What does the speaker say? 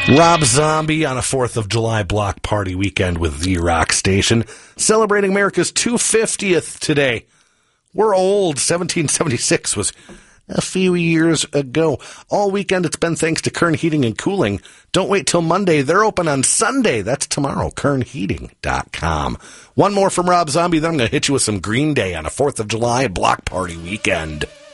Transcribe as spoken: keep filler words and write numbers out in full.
Rob Zombie on a fourth of July block party weekend with the Rock Station, celebrating America's two hundred fiftieth today. We're old. seventeen seventy-six was a few years ago. All weekend it's been thanks to Kern Heating and Cooling. Don't wait till Monday. They're open on Sunday. That's tomorrow. kern heating dot com. One more from Rob Zombie, then I'm going to hit you with some Green Day on a fourth of July block party weekend.